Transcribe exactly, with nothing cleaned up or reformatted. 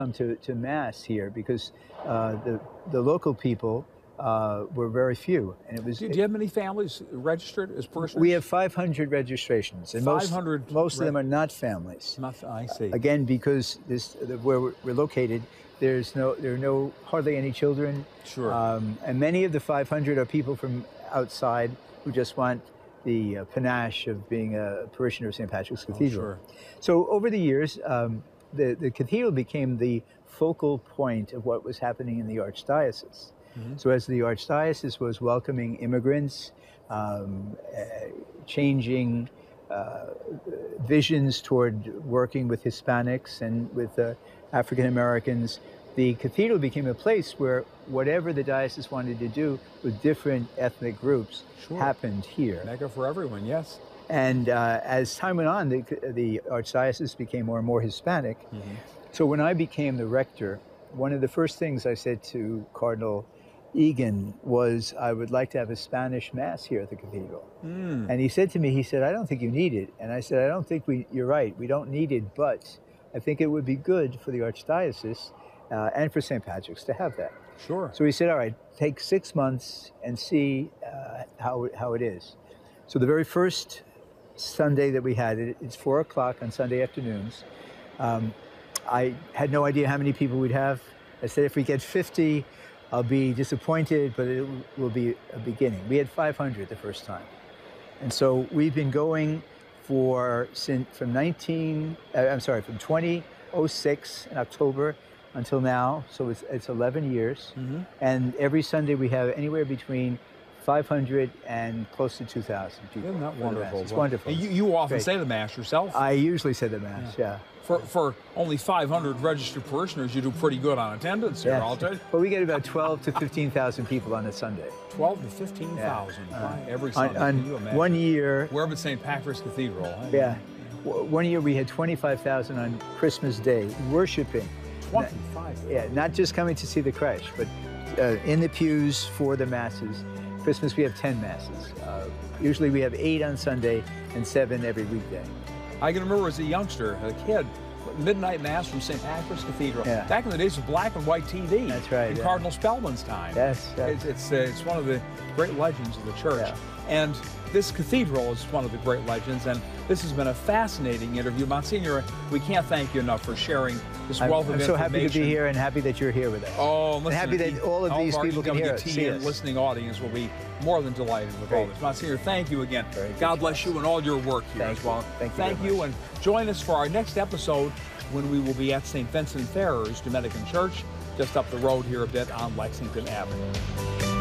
come to, to Mass here because uh, the, the local people uh, were very few. And it was. Do, do you have many families registered as parishioners? We have five hundred registrations, and most, most of them are not families. Not, I see. Again, because this, where we're located, there's no, there are no hardly any children. Sure. Um, and many of the five hundred are people from outside who just want the uh, panache of being a parishioner of Saint Patrick's Cathedral. Oh, sure. So over the years, um, the, the cathedral became the focal point of what was happening in the Archdiocese. Mm-hmm. So as the Archdiocese was welcoming immigrants, um, uh, changing uh, visions toward working with Hispanics and with uh, African Americans, the cathedral became a place where whatever the diocese wanted to do with different ethnic groups sure. happened here. Mecca for everyone, yes. And uh, as time went on, the, the Archdiocese became more and more Hispanic. Mm-hmm. So when I became the rector, one of the first things I said to Cardinal Egan was, I would like to have a Spanish Mass here at the cathedral. Mm. And he said to me, he said, I don't think you need it. And I said, I don't think we, you're right, we don't need it, but I think it would be good for the Archdiocese uh, and for Saint Patrick's to have that. Sure. So he said, all right, take six months and see uh, how, how it is. So the very first Sunday that we had it, it's four o'clock on Sunday afternoons. Um, I had no idea how many people we'd have. I said, if we get fifty, I'll be disappointed, but it will be a beginning. We had five hundred the first time. And so we've been going for, since, from nineteen, uh, I'm sorry, from twenty oh six in October until now. So it's, it's eleven years. Mm-hmm. And every Sunday we have anywhere between five hundred and close to two thousand people. Isn't that wonderful? It's wonderful. You, you often Great. say the Mass yourself? I usually say the Mass, yeah. yeah. For, for only five hundred registered parishioners, you do pretty good on attendance here, yes. I'll tell you. Well, we get about twelve to fifteen thousand people on a Sunday. twelve to fifteen thousand yeah. uh, every on, Sunday. On Can you imagine? One year. Where but Saint Patrick's Cathedral. Huh? Yeah. One year we had twenty-five thousand on Christmas Day worshiping. twenty-five? Yeah, not just coming to see the creche, but uh, in the pews for the Masses. Christmas we have ten Masses. Uh, usually we have eight on Sunday and seven every weekday. I can remember as a youngster, a kid, midnight Mass from Saint Patrick's Cathedral. Yeah. Back in the days of black and white T V. That's right. In yeah. Cardinal Spellman's time. Yes. yes. It's it's, uh, it's one of the great legends of the church. Yeah. And this cathedral is one of the great legends, and this has been a fascinating interview. Monsignor, we can't thank you enough for sharing this wealth I'm, of I'm so information. happy to be here and happy that you're here with us. Oh, listen, and happy that all of these all people can hear us. See and listening audience will be more than delighted with Great. all this. Monsignor, thank you again. Very God good. bless you and all your work here thank as well. You. Thank you. Thank you, and join us for our next episode when we will be at Saint Vincent Ferrers Dominican Church, just up the road here a bit on Lexington Avenue.